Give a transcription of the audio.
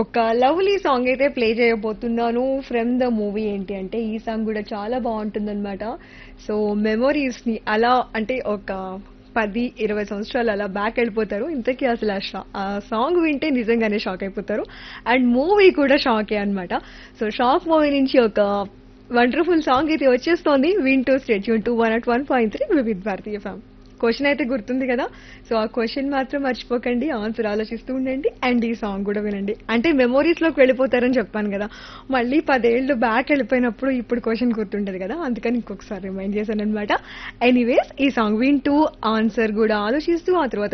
ఒక lovely song అయితే play చేయబోతున్నాను ఫ్రమ్ ద మూవీ. ఏంటి అంటే ఈ సాంగ్ కూడా చాలా బాగుంటుందన్నమాట. సో మెమొరీస్ ని అలా అంటే ఒక 10-20 సంవత్సరాలు అలా బ్యాక్ వెళ్ళిపోతారు. ఇంతకీ అసలు ఆ సాంగ్ వింటే నిజంగానే షాక్ అయిపోతారు. అండ్ మూవీ కూడా షాకే అన్నమాట. సో షాక్ మూవీ నుంచి ఒక వండర్ఫుల్ సాంగ్ అయితే వచ్చేస్తోంది. వింటూ స్టేట్ యూన్ టు 101.3 వివిధ్ భారతీయ ఫ్యామ్. క్వశ్చన్ అయితే గుర్తుంది కదా. సో ఆ క్వశ్చన్ మాత్రం మర్చిపోకండి, ఆన్సర్ ఆలోచిస్తూ ఉండండి అండ్ ఈ సాంగ్ కూడా వినండి. అంటే మెమోరీస్ లోకి వెళ్ళిపోతారని చెప్పాను కదా, మళ్ళీ 10 ఏళ్ళు బ్యాక్ వెళ్ళిపోయినప్పుడు ఇప్పుడు క్వశ్చన్ గుర్తుంటది కదా, అందుకని ఇంకొకసారి రిమైండ్ చేశాను అనమాట. ఎనీవేస్ ఈ సాంగ్ వింటూ ఆన్సర్ కూడా ఆలోచిస్తూ ఆ తర్వాత